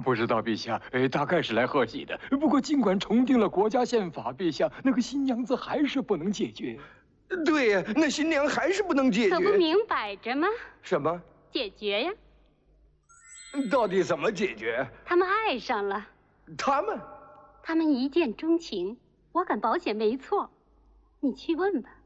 不知道，陛下，大概是来贺喜的。不过尽管重定了国家宪法，陛下，那个新娘子还是不能解决。 对呀，那新娘还是不能解决。 可不明摆着吗？ 什么？ 解决呀。 到底怎么解决？ 他们爱上了。 他们一见钟情，我敢保险没错。你去问吧。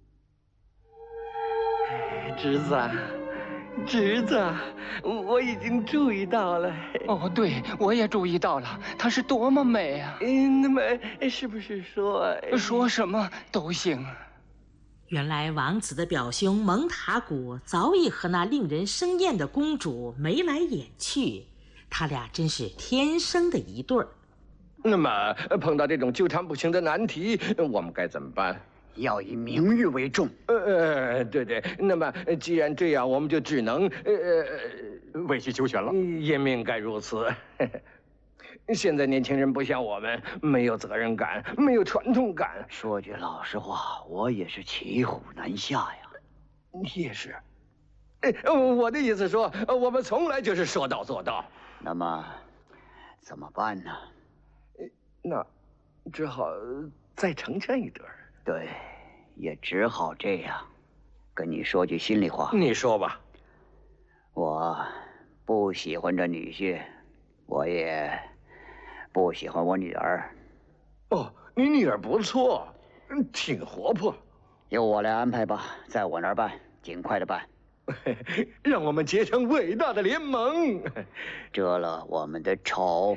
侄子。侄子，我已经注意到了。 哦，对，我也注意到了，她是多么美啊！ 那么是不是说什么都行？ 原来王子的表兄蒙塔古早已和那令人生厌的公主眉来眼去，他俩真是天生的一对儿。 那么碰到这种纠缠不清的难题，我们该怎么办？ 要以名誉为重。 对。那么既然这样，我们就只能委曲求全了。 也命该如此。现在年轻人不像我们，没有责任感，没有传统感。 说句老实话，我也是骑虎难下呀。 你也是。我的意思说，我们从来就是说到做到。 那么怎么办呢？ 那只好再成全一对儿。 对，也只好这样。跟你说句心里话。 你说吧。 我不喜欢这女婿，我也不喜欢我女儿。 哦，你女儿不错，挺活泼。 由我来安排吧，在我那儿办，尽快的办。 让我们结成伟大的联盟， 遮了我们的丑。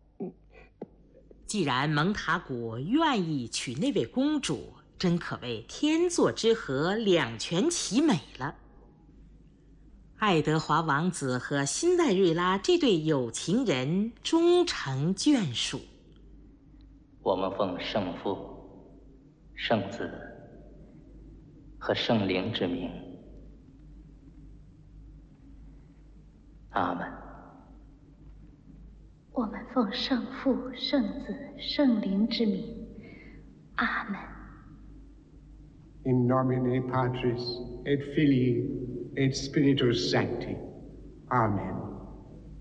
既然蒙塔古愿意娶那位公主，真可谓天作之合，两全其美了。爱德华王子和辛黛瑞拉这对有情人终成眷属。 我们奉圣父、圣子和圣灵之名，阿门。 我们奉圣父、圣子、圣灵之名，阿门。 In nomine Patris et Filii et Spiritus Sancti. Amen.